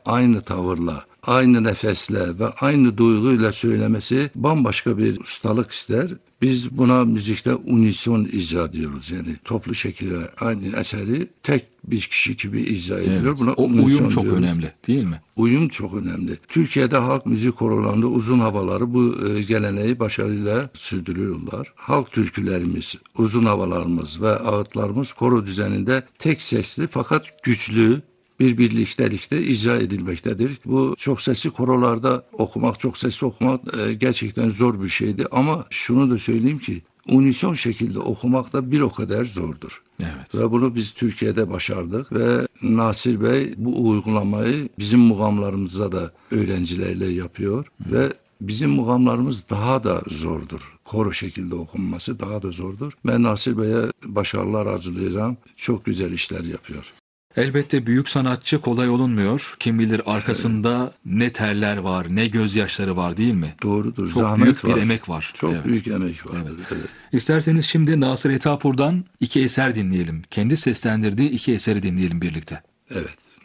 aynı tavırla, aynı nefesle ve aynı duyguyla söylemesi bambaşka bir ustalık ister. Biz buna müzikte unison icra diyoruz. Yani toplu şekilde aynı eseri tek bir kişi gibi icra ediliyor. Evet. Buna O uyum unison çok diyoruz. önemli, değil mi? Uyum çok önemli. Türkiye'de halk müzik korolarında uzun havaları bu geleneği başarıyla sürdürüyorlar. Halk türkülerimiz, uzun havalarımız ve ağıtlarımız koro düzeninde tek sesli fakat güçlü bir birliktelikte icra edilmektedir. Bu çok sesli korolarda okumak, çok sesli okumak gerçekten zor bir şeydi. Ama şunu da söyleyeyim ki unison şekilde okumak da bir o kadar zordur. Evet. Ve bunu biz Türkiye'de başardık ve Nasir Bey bu uygulamayı bizim mugamlarımızda da öğrencilerle yapıyor ve bizim mugamlarımız daha da zordur. Koro şekilde okunması daha da zordur. Ben Nasir Bey'e başarılar arzulayacağım. Çok güzel işler yapıyor. Elbette büyük sanatçı kolay olunmuyor. Kim bilir arkasında ne terler var, ne gözyaşları var, değil mi? Doğrudur. Çok Zahmet büyük var. bir emek var. Çok Evet. büyük emek vardır. Evet. Evet. İsterseniz şimdi Nasır Etapur'dan iki eser dinleyelim. Kendi seslendirdiği iki eseri dinleyelim birlikte. Evet.